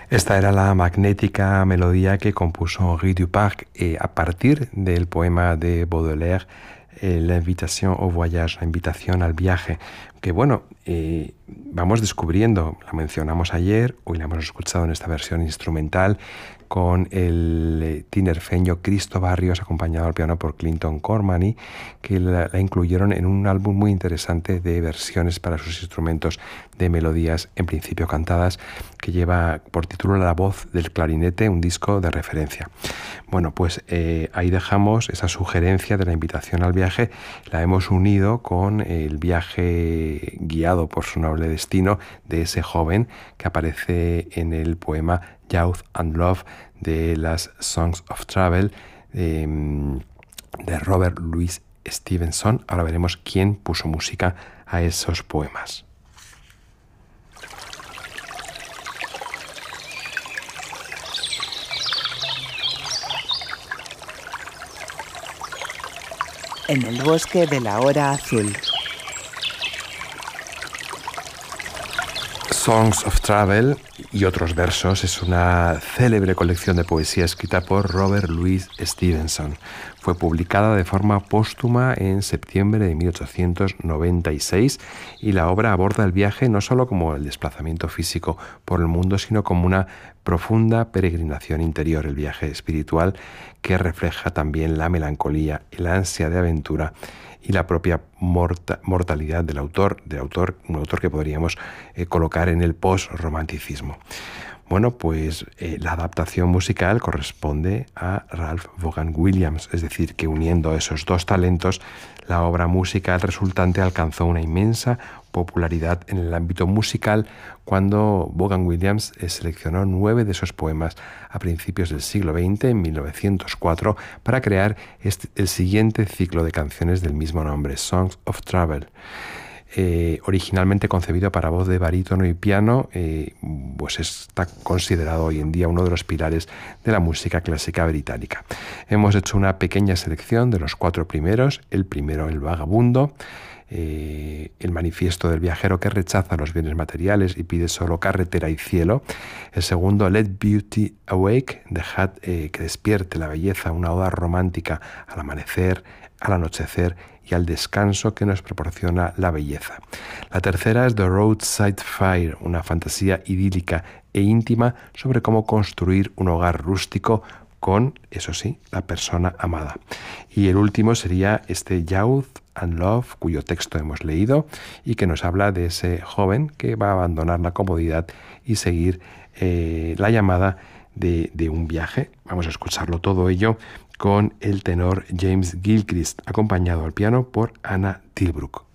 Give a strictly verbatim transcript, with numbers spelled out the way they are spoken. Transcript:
Esta era la magnética melodía que compuso Henri Duparc eh, a partir del poema de Baudelaire, eh, L'Invitation au Voyage, la invitación al viaje, que bueno, eh, vamos descubriendo, la mencionamos ayer, hoy la hemos escuchado en esta versión instrumental con el eh, tinerfeño Cristo Barrios, acompañado al piano por Clinton Cormany, que la, la incluyeron en un álbum muy interesante de versiones para sus instrumentos de melodías, en principio cantadas, que lleva por título La voz del clarinete, un disco de referencia. Bueno, pues eh, ahí dejamos esa sugerencia de la invitación al viaje, la hemos unido con el viaje guiado por su noble destino de ese joven que aparece en el poema Youth and Love de las Songs of Travel eh, de Robert Louis Stevenson. Ahora veremos quién puso música a esos poemas. En el bosque de la hora azul. Songs of Travel y otros versos es una célebre colección de poesía escrita por Robert Louis Stevenson. Fue publicada de forma póstuma en septiembre de mil ochocientos noventa y seis y la obra aborda el viaje no solo como el desplazamiento físico por el mundo, sino como una profunda peregrinación interior, el viaje espiritual que refleja también la melancolía y la ansia de aventura y la propia morta, mortalidad del autor, del autor, un autor que podríamos eh, colocar en el post-romanticismo. Bueno, pues eh, la adaptación musical corresponde a Ralph Vaughan Williams, es decir, que uniendo esos dos talentos, la obra musical resultante alcanzó una inmensa popularidad en el ámbito musical cuando Vaughan Williams eh, seleccionó nueve de esos poemas a principios del siglo veinte, en mil novecientos cuatro, para crear este, el siguiente ciclo de canciones del mismo nombre, Songs of Travel. Eh, originalmente concebido para voz de barítono y piano, eh, pues está considerado hoy en día uno de los pilares de la música clásica británica. Hemos hecho una pequeña selección de los cuatro primeros. El primero, El vagabundo, eh, el manifiesto del viajero que rechaza los bienes materiales y pide solo carretera y cielo. El segundo, Let Beauty Awake, dejad eh, que despierte la belleza, una oda romántica al amanecer, al anochecer y al descanso que nos proporciona la belleza. La tercera es The Roadside Fire, una fantasía idílica e íntima sobre cómo construir un hogar rústico con, eso sí, la persona amada. Y el último sería este Youth and Love, cuyo texto hemos leído y que nos habla de ese joven que va a abandonar la comodidad y seguir eh, la llamada de, de un viaje. Vamos a escucharlo todo ello con el tenor James Gilchrist, acompañado al piano por Anna Tilbrook.